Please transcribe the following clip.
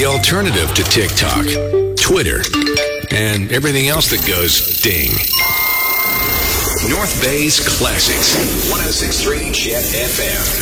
the alternative to TikTok, Twitter, and everything else that goes ding. North Bay's Classics, 106.3 Jet FM.